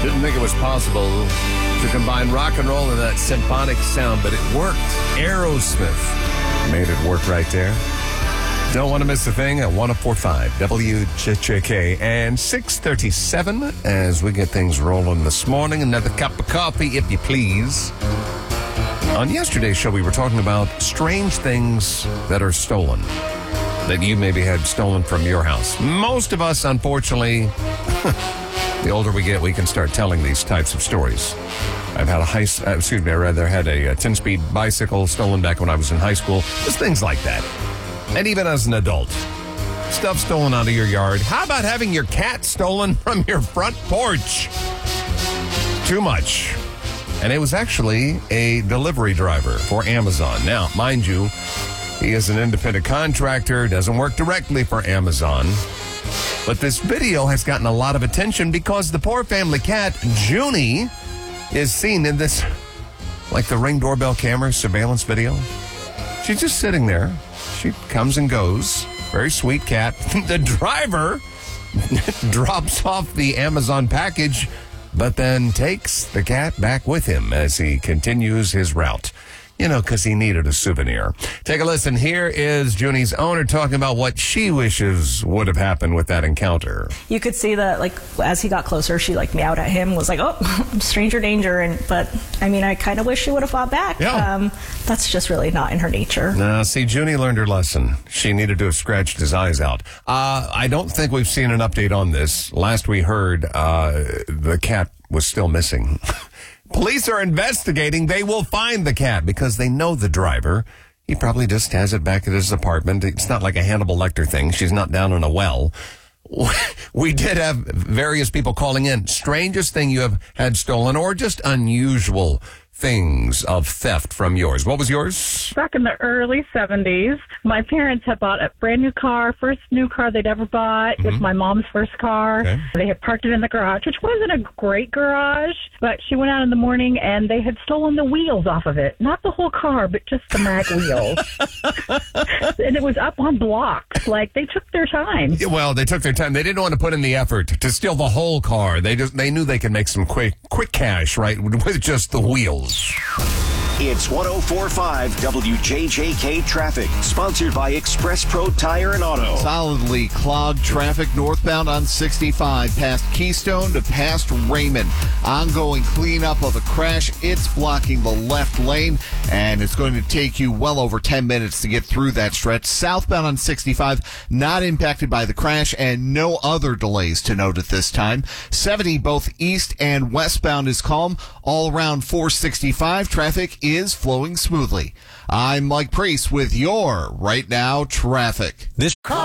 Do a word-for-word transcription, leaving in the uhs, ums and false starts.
Didn't think it was possible to combine rock and roll and that symphonic sound, but it worked. Aerosmith made it work right there. Don't want to miss a thing at one oh four point five W J J K and six thirty-seven as we get things rolling this morning. Another cup of coffee, if you please. On yesterday's show, we were talking about strange things that are stolen, that you maybe had stolen from your house. Most of us, unfortunately, the older we get, we can start telling these types of stories. I've had a high, uh, excuse me, I rather had a, a ten-speed bicycle stolen back when I was in high school. Just things like that. And even as an adult, stuff stolen out of your yard. How about having your cat stolen from your front porch? Too much. And it was actually a delivery driver for Amazon. Now, mind you, he is an independent contractor, doesn't work directly for Amazon. But this video has gotten a lot of attention because the poor family cat, Junie, is seen in this, like the Ring doorbell camera surveillance video. She's just sitting there. She comes and goes. Very sweet cat. The driver drops off the Amazon package, but then takes the cat back with him as he continues his route. You know, because he needed a souvenir. Take a listen. Here is Junie's owner talking about what she wishes would have happened with that encounter. You could see that, like, as he got closer, she, like, meowed at him, was like, oh, stranger danger. And But, I mean, I kind of wish she would have fought back. Yeah. Um, that's just really not in her nature. No, see, Junie learned her lesson. She needed to have scratched his eyes out. Uh, I don't think we've seen an update on this. Last we heard, uh, the cat was still missing. Police are investigating. They will find the cat because they know the driver. He probably just has it back at his apartment. It's not like a Hannibal Lecter thing. She's not down in a well. We did have various people calling in. Strangest thing you have had stolen or just unusual things of theft from yours. What was yours? Back in the early seventies, my parents had bought a brand new car, first new car they'd ever bought. Mm-hmm. It was my mom's first car. Okay. They had parked it in the garage, which wasn't a great garage, but she went out in the morning and they had stolen the wheels off of it. Not the whole car, but just the mag wheels. And it was up on blocks. Like, they took their time. Well, they took their time. They didn't want to put in the effort to steal the whole car. They just they knew they could make some quick quick cash, right, with just the wheels. It's one oh four point five W J J K Traffic, sponsored by Express Pro Tire and Auto. Solidly clogged traffic northbound on sixty-five past Keystone to past Raymond. Ongoing cleanup of a crash. It's blocking the left lane, and it's going to take you well over ten minutes to get through that stretch. Southbound on sixty-five, not impacted by the crash, and no other delays to note at this time. seventy, both east and westbound, is calm. All around four sixty-five, traffic is flowing smoothly. I'm Mike Priest with your Right Now Traffic. This car